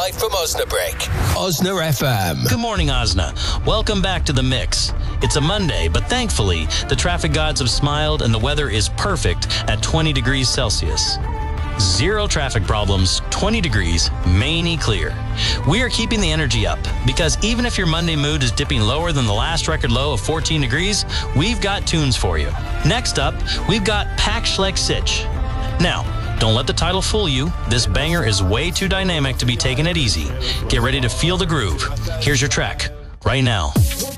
live from Osnabrück. Osna FM. Good morning, Osna. Welcome back to The Mix. It's a Monday, but thankfully, the traffic gods have smiled and the weather is perfect at 20 degrees Celsius. Zero traffic problems, 20 degrees, mainly clear. We are keeping the energy up because even if your Monday mood is dipping lower than the last record low of 14 degrees, we've got tunes for you. Next up, we've got Pak Schleck Sich. Now, don't let the title fool you. This banger is way too dynamic to be taking it easy. Get ready to feel the groove. Here's your track right now.